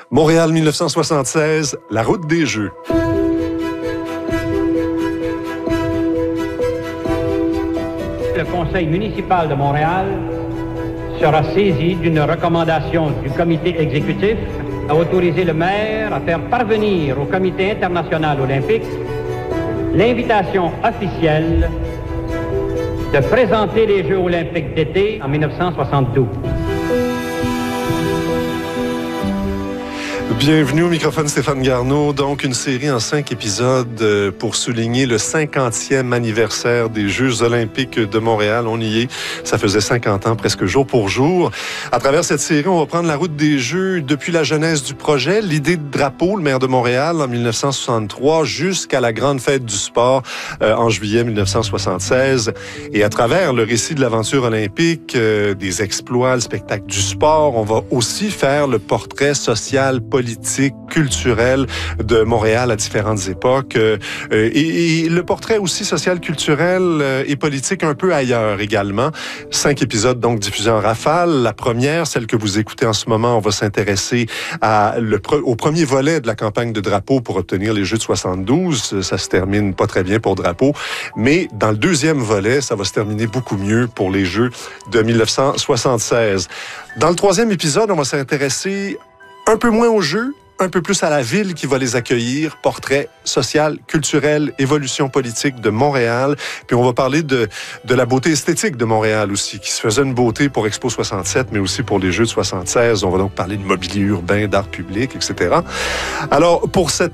Montréal 1976, la route des Jeux. Le conseil municipal de Montréal sera saisi d'une recommandation du comité exécutif à autoriser le maire à faire parvenir au comité international olympique l'invitation officielle de présenter les Jeux olympiques d'été en 1972. Bienvenue au microphone Stéphane Garneau. Donc, une série en 5 épisodes pour souligner le 50e anniversaire des Jeux olympiques de Montréal. On y est. Ça faisait 50 ans, presque jour pour jour. À travers cette série, on va prendre la route des Jeux depuis la genèse du projet, l'idée de drapeau, le maire de Montréal en 1963, jusqu'à la grande fête du sport en juillet 1976. Et à travers le récit de l'aventure olympique, des exploits, le spectacle du sport, on va aussi faire le portrait social, politique, culturel de Montréal à différentes époques. Et le portrait aussi social, culturel et politique un peu ailleurs également. 5 épisodes donc diffusés en rafale. La première, celle que vous écoutez en ce moment, on va s'intéresser au premier volet de la campagne de drapeau pour obtenir les Jeux de 72. Ça se termine pas très bien pour drapeau. Mais dans le deuxième volet, ça va se terminer beaucoup mieux pour les Jeux de 1976. Dans le troisième épisode, on va s'intéresser un peu moins aux Jeux, un peu plus à la ville qui va les accueillir, portrait social, culturel, évolution politique de Montréal. Puis on va parler de la beauté esthétique de Montréal aussi, qui se faisait une beauté pour Expo 67, mais aussi pour les Jeux de 76. On va donc parler de mobilier urbain, d'art public, etc. Alors, pour ce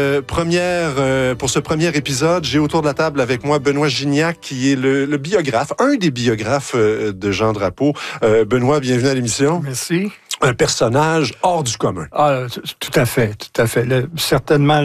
premier épisode, j'ai autour de la table avec moi Benoît Gignac, qui est le biographe, un des biographes de Jean Drapeau. Benoît, bienvenue à l'émission. Merci. Un personnage hors du commun. Ah, tout à fait. Certainement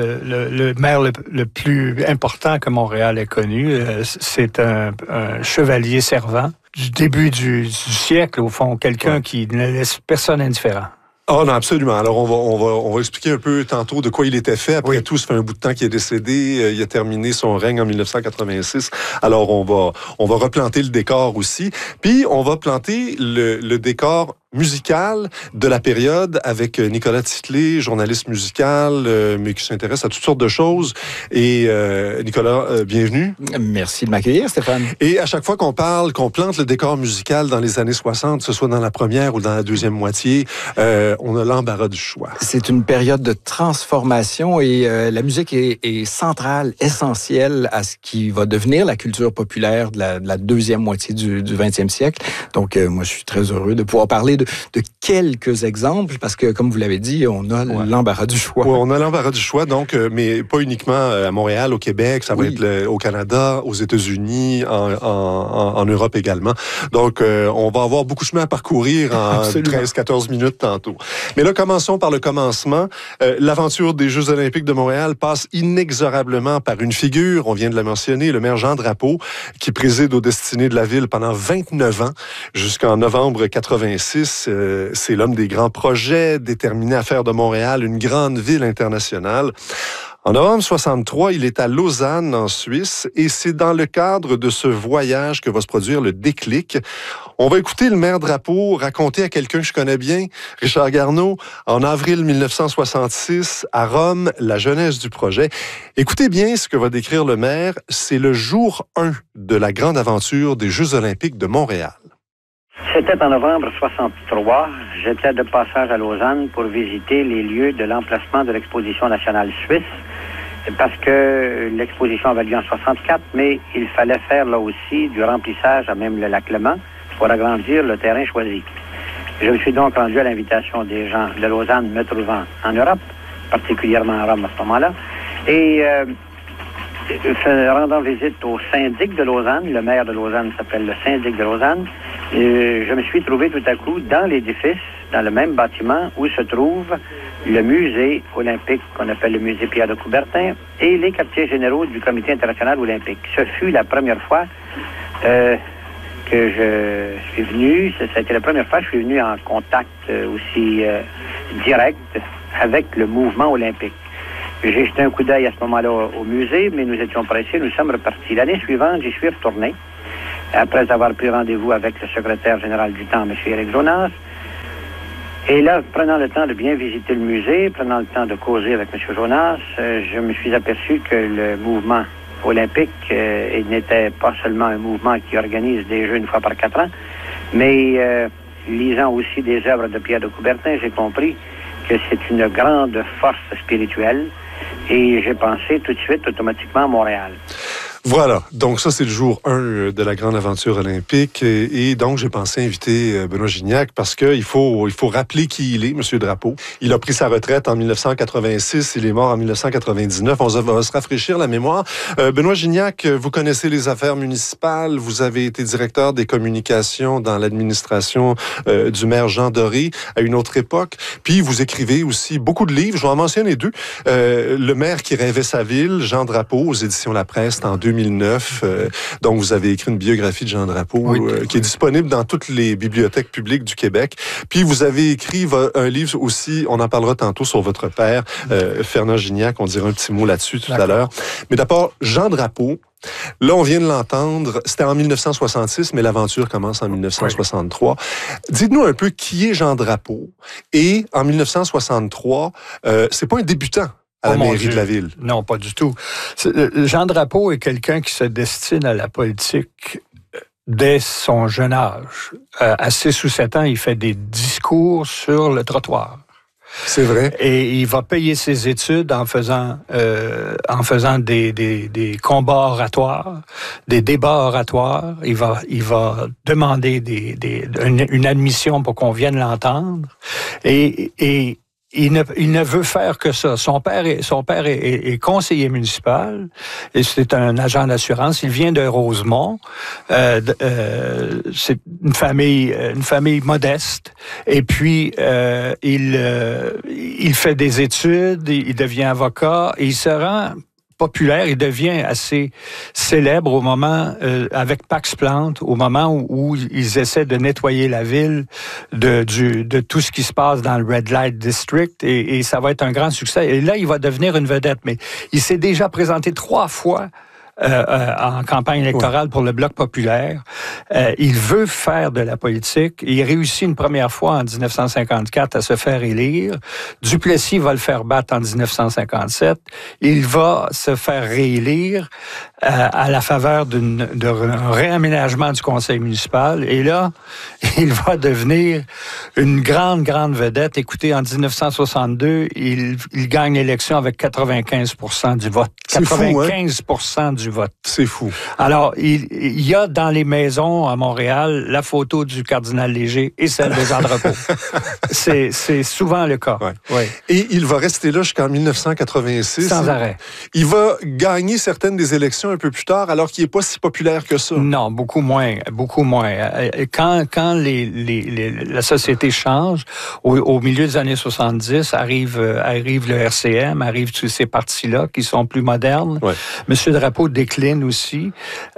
le maire le plus important que Montréal ait connu. C'est un chevalier servant du début du siècle, au fond, quelqu'un qui ne laisse personne indifférent. Oh non, absolument. Alors, on va expliquer un peu tantôt de quoi il était fait. Après tout, ça fait un bout de temps qu'il est décédé. Il a terminé son règne en 1986. Alors, on va replanter le décor aussi. Puis, on va planter le décor musical de la période avec Nicolas Titley, journaliste musical, mais qui s'intéresse à toutes sortes de choses. Et Nicolas, bienvenue. Merci de m'accueillir, Stéphane. Et à chaque fois qu'on plante le décor musical dans les années 60, que ce soit dans la première ou dans la deuxième moitié, on a l'embarras du choix. C'est une période de transformation et la musique est centrale, essentielle à ce qui va devenir la culture populaire de la deuxième moitié du 20e siècle. Donc, moi, je suis très heureux de pouvoir parler de quelques exemples, parce que, comme vous l'avez dit, on a l'embarras du choix. Oui, on a l'embarras du choix, donc, mais pas uniquement à Montréal, au Québec, ça va être au Canada, aux États-Unis, en Europe également. Donc, on va avoir beaucoup de chemin à parcourir en 13-14 minutes tantôt. Mais là, commençons par le commencement. L'aventure des Jeux olympiques de Montréal passe inexorablement par une figure, on vient de la mentionner, le maire Jean Drapeau, qui préside aux destinées de la ville pendant 29 ans, jusqu'en novembre 86. C'est l'homme des grands projets, déterminé à faire de Montréal une grande ville internationale. En novembre 63, il est à Lausanne, en Suisse, et c'est dans le cadre de ce voyage que va se produire le déclic. On va écouter le maire Drapeau raconter à quelqu'un que je connais bien, Richard Garneau, en avril 1966, à Rome, la genèse du projet. Écoutez bien ce que va décrire le maire. C'est le jour 1 de la grande aventure des Jeux olympiques de Montréal. C'était en novembre 63. J'étais de passage à Lausanne pour visiter les lieux de l'emplacement de l'exposition nationale suisse, parce que l'exposition avait lieu en 64, mais il fallait faire là aussi du remplissage à même le lac Léman pour agrandir le terrain choisi. Je me suis donc rendu à l'invitation des gens de Lausanne me trouvant en Europe, particulièrement à Rome à ce moment-là, et rendant visite au syndic de Lausanne. Le maire de Lausanne s'appelle le syndic de Lausanne. Je me suis trouvé tout à coup dans l'édifice, dans le même bâtiment où se trouve le musée olympique qu'on appelle le musée Pierre de Coubertin et les quartiers généraux du comité international olympique. Ce fut la première fois que je suis venu, c'était la première fois que je suis venu en contact aussi direct avec le mouvement olympique. J'ai jeté un coup d'œil à ce moment-là au musée, mais nous étions pressés, nous sommes repartis. L'année suivante, j'y suis retourné, après avoir pris rendez-vous avec le secrétaire général du temps, M. Éric Jonas. Et là, prenant le temps de bien visiter le musée, prenant le temps de causer avec M. Jonas, je me suis aperçu que le mouvement olympique n'était pas seulement un mouvement qui organise des Jeux une fois par 4 ans, mais lisant aussi des œuvres de Pierre de Coubertin, j'ai compris que c'est une grande force spirituelle et j'ai pensé tout de suite automatiquement à Montréal. Voilà, donc ça c'est le jour 1 de la grande aventure olympique et donc j'ai pensé inviter Benoît Gignac parce qu'il faut rappeler qui il est, M. Drapeau. Il a pris sa retraite en 1986, il est mort en 1999, on va se rafraîchir la mémoire. Benoît Gignac, vous connaissez les affaires municipales, vous avez été directeur des communications dans l'administration du maire Jean Doré à une autre époque, puis vous écrivez aussi beaucoup de livres, je vais en mentionner 2. Le maire qui rêvait sa ville, Jean Drapeau, aux éditions La Presse en 2009. Donc, vous avez écrit une biographie de Jean Drapeau qui est disponible dans toutes les bibliothèques publiques du Québec. Puis, vous avez écrit un livre aussi, on en parlera tantôt, sur votre père, Fernand Gignac. On dira un petit mot là-dessus tout à l'heure. Mais d'abord, Jean Drapeau, là, on vient de l'entendre, c'était en 1966, mais l'aventure commence en 1963. Dites-nous un peu qui est Jean Drapeau. Et en 1963, c'est pas un débutant à la mairie de la ville. Non, pas du tout. Jean Drapeau est quelqu'un qui se destine à la politique dès son jeune âge. À 6 ou 7 ans, il fait des discours sur le trottoir. C'est vrai. Et il va payer ses études en faisant des combats oratoires, des débats oratoires. Il va demander une admission pour qu'on vienne l'entendre. Et il ne veut faire que ça. Son père est conseiller municipal et c'est un agent d'assurance. Il vient de Rosemont. C'est une famille modeste. Et puis il fait des études, il devient avocat et il se rend populaire, il devient assez célèbre au moment, avec Pax Plante, au moment où ils essaient de nettoyer la ville de tout ce qui se passe dans le Red Light District et ça va être un grand succès. Et là, il va devenir une vedette, mais il s'est déjà présenté 3 fois en campagne électorale pour le Bloc populaire. Il veut faire de la politique. Il réussit une première fois en 1954 à se faire élire. Duplessis va le faire battre en 1957. Il va se faire réélire à la faveur d'un réaménagement du conseil municipal. Et là, il va devenir une grande vedette. Écoutez, en 1962, il gagne l'élection avec 95% du vote. 95% du vote. C'est fou. Alors, il y a dans les maisons à Montréal la photo du cardinal Léger et celle de Jean Drapeau. C'est souvent le cas. Ouais. Ouais. Et il va rester là jusqu'en 1986. Sans arrêt. Il va gagner certaines des élections un peu plus tard, alors qu'il n'est pas si populaire que ça. Non, beaucoup moins. Quand la société change, au milieu des années 70, arrive le RCM, arrivent tous ces partis-là qui sont plus modernes. Ouais. M. Drapeau décline aussi,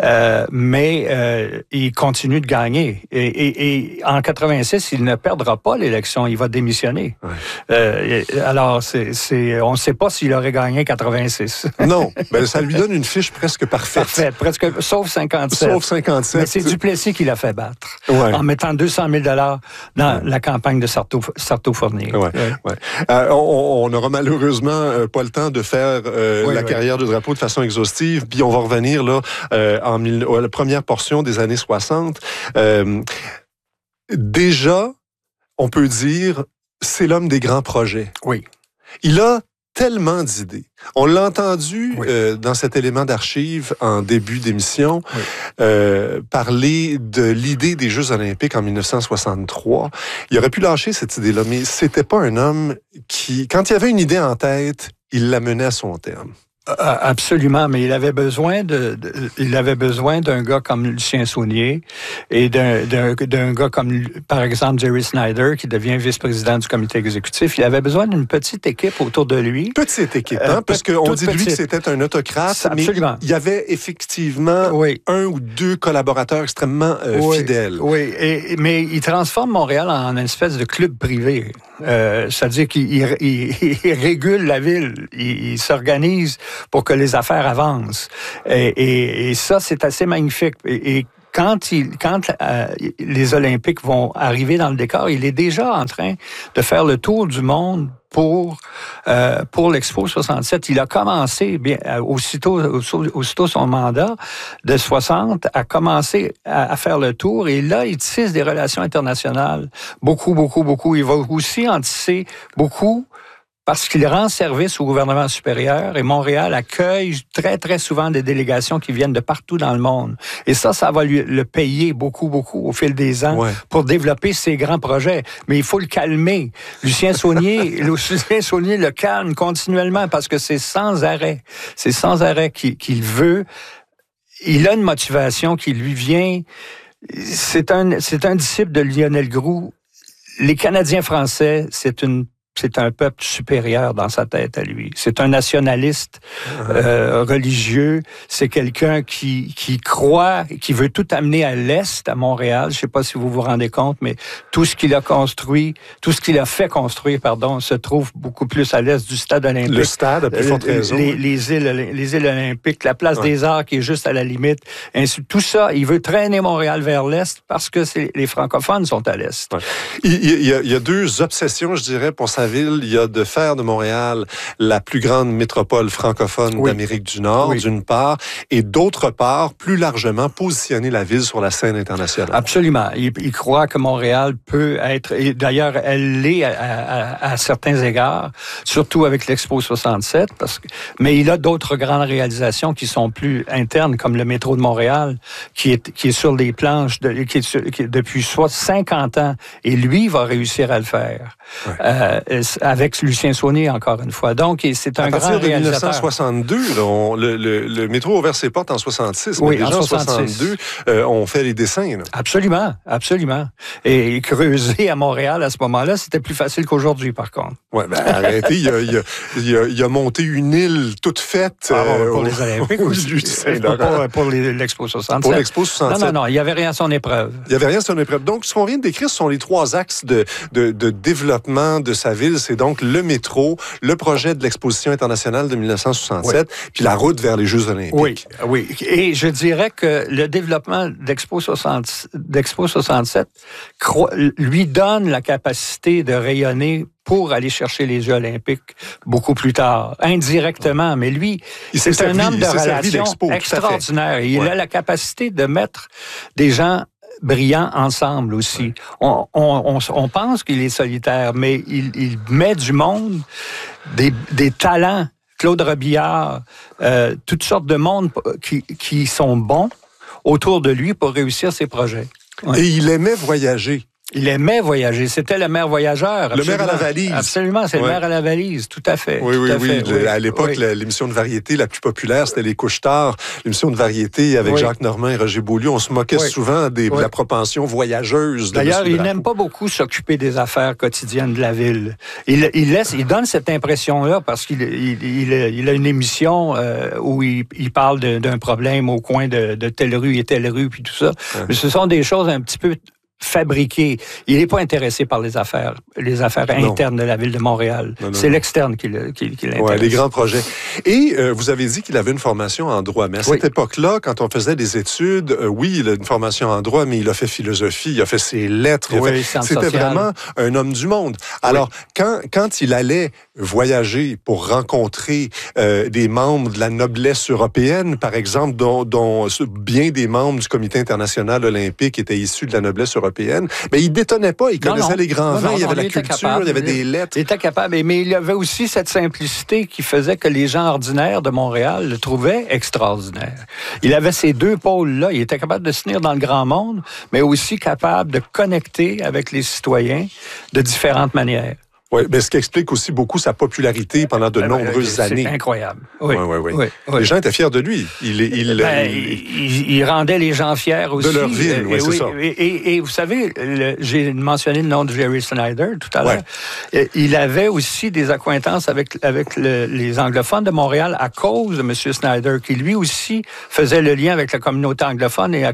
mais il continue de gagner. Et en 86, il ne perdra pas l'élection, il va démissionner. Ouais. Alors, on ne sait pas s'il aurait gagné 86. Non, ben ça lui donne une fiche presque parfaite. Presque, sauf 57. Sauf 57. Mais c'est Duplessis qui l'a fait battre, en mettant 200 000 $ dans la campagne de Sarto-Fournier. Ouais. On n'aura malheureusement pas le temps de faire la carrière de Drapeau de façon exhaustive, puis on va revenir là à la première portion des années 60. Déjà, on peut dire, c'est l'homme des grands projets. Oui. Il a tellement d'idées. On l'a entendu dans cet élément d'archives en début d'émission parler de l'idée des Jeux olympiques en 1963. Il aurait pu lâcher cette idée-là, mais c'était pas un homme qui, quand il avait une idée en tête, il la menait à son terme. Absolument, mais il avait besoin d'un gars comme Lucien Saunier et d'un gars comme, par exemple, Jerry Snyder, qui devient vice-président du comité exécutif. Il avait besoin d'une petite équipe autour de lui. Petite équipe, parce qu'on dit de lui que c'était un autocrate, absolument. Mais il y avait effectivement 1 ou 2 collaborateurs extrêmement fidèles. Oui, mais il transforme Montréal en une espèce de club privé. C'est-à-dire qu'il régule la ville, il s'organise pour que les affaires avancent. Et ça, c'est assez magnifique. Et quand les Olympiques vont arriver dans le décor, il est déjà en train de faire le tour du monde pour l'Expo 67. Il a commencé, aussitôt son mandat de 60, a commencé à faire le tour, et là, il tisse des relations internationales. Beaucoup. Il va aussi en tisser beaucoup parce qu'il rend service au gouvernement supérieur, et Montréal accueille très, très souvent des délégations qui viennent de partout dans le monde. Et ça va le payer beaucoup au fil des ans pour développer ses grands projets. Mais il faut le calmer. Lucien Saunier le calme continuellement parce que c'est sans arrêt. C'est sans arrêt qu'il veut. Il a une motivation qui lui vient. C'est un disciple de Lionel Groulx. Les Canadiens français, c'est un peuple supérieur dans sa tête à lui. C'est un nationaliste religieux. C'est quelqu'un qui croit, qui veut tout amener à l'Est, à Montréal. Je ne sais pas si vous vous rendez compte, mais tout ce qu'il a fait construire, se trouve beaucoup plus à l'Est du stade olympique. Le stade, à plus forte raison. Les îles olympiques, la place des Arts qui est juste à la limite. Tout ça, il veut traîner Montréal vers l'Est parce que les francophones sont à l'Est. Ouais. Il y a deux obsessions, je dirais, pour sa ville. Il y a de faire de Montréal la plus grande métropole francophone d'Amérique du Nord, d'une part, et d'autre part, plus largement, positionner la ville sur la scène internationale. Absolument. Il croit que Montréal peut être, et d'ailleurs, elle l'est à certains égards, surtout avec l'Expo 67, mais il a d'autres grandes réalisations qui sont plus internes, comme le métro de Montréal, qui est sur les planches depuis 50 ans, et lui va réussir à le faire. Avec Lucien Saunier, encore une fois. Donc, c'est un grand réalisateur. À partir de 1962, le métro a ouvert ses portes en 66. Oui, mais déjà en 62, on fait les dessins. Là. Absolument. Et creuser à Montréal, à ce moment-là, c'était plus facile qu'aujourd'hui, par contre. Oui, arrêtez, il a monté une île toute faite. Pour les Olympiques aussi. Pour l'Expo 67. Pour l'Expo 67. Non, il n'y avait rien à son épreuve. Donc, ce qu'on vient de décrire, ce sont les trois axes de développement de sa ville. C'est donc le métro, le projet de l'Exposition internationale de 1967, puis la route vers les Jeux olympiques. Oui. Et je dirais que le développement d'Expo 67 lui donne la capacité de rayonner pour aller chercher les Jeux olympiques beaucoup plus tard, indirectement. Mais lui, c'est un homme de relations extraordinaire. Il a la capacité de mettre des gens brillants ensemble aussi. On pense qu'il est solitaire, mais il met du monde, des talents, Claude Robillard, toutes sortes de monde qui sont bons autour de lui pour réussir ses projets. Et il aimait voyager. Il aimait voyager. C'était le maire voyageur. Le maire à la valise. Absolument, c'est le maire à la valise, tout à fait. Oui. À l'époque, l'émission de variété la plus populaire, c'était Les Couche-Tard. L'émission de variété avec Jacques Normand et Roger Beaulieu. On se moquait souvent de la propension voyageuse de D'ailleurs, il n'aime pas beaucoup s'occuper des affaires quotidiennes de la ville. Il donne cette impression-là parce qu'il a une émission où il parle d'un problème au coin de telle rue et telle rue, puis tout ça. Mais ce sont des choses un petit peu fabriqué. Il n'est pas intéressé par les affaires internes de la ville de Montréal. C'est l'externe qui l'intéresse. Oui, les grands projets. Et vous avez dit qu'il avait une formation en droit. Mais à cette époque-là, quand on faisait des études, il a une formation en droit, mais il a fait philosophie, il a fait ses lettres. C'était vraiment un homme du monde. Alors, quand il allait voyager pour rencontrer des membres de la noblesse européenne, par exemple, dont bien des membres du Comité international olympique étaient issus de la noblesse européenne, mais il détonnait pas, il connaissait les grands vins, il y avait la culture, il y avait des lettres. Il était capable, mais il y avait aussi cette simplicité qui faisait que les gens ordinaires de Montréal le trouvaient extraordinaire. Il avait ces deux pôles-là, il était capable de se tenir dans le grand monde, mais aussi capable de connecter avec les citoyens de différentes manières. Oui, mais ce qui explique aussi beaucoup sa popularité pendant de nombreuses années. C'est incroyable. Oui. Les gens étaient fiers de lui. Il rendait les gens fiers aussi. De leur ville, c'est ça. Et vous savez, j'ai mentionné le nom de Jerry Snyder tout à l'heure. Il avait aussi des accointances avec les anglophones de Montréal à cause de M. Snyder, qui lui aussi faisait le lien avec la communauté anglophone et la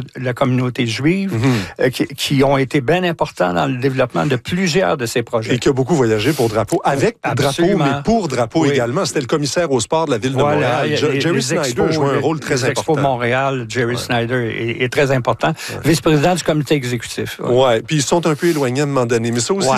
communauté juive, qui ont été bien importants dans le développement de plusieurs de ses projets. Et qui a beaucoup voyagé pour Drapeau, avec Absolument. Drapeau, mais pour Drapeau également. C'était le commissaire au sport de la ville de Montréal. Jerry Snyder jouait un rôle très important. Expo Montréal, Jerry Snyder est très important. Vice-président du comité exécutif. Ouais, puis ils sont un peu éloignés à un moment donné. Mais ça aussi,